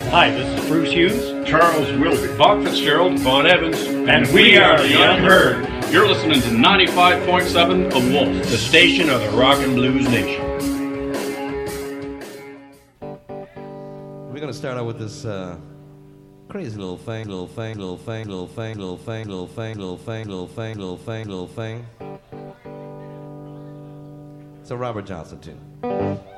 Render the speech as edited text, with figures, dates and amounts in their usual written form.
Hi, this is Bruce Hughes, Charles Wilby, Bob Fitzgerald, Vaughn Evans, and we are the Unheard, You're listening to 95.7 The Wolf, the station of the rock and blues nation. We're going to start out with this crazy little thing. It's a Robert Johnson tune.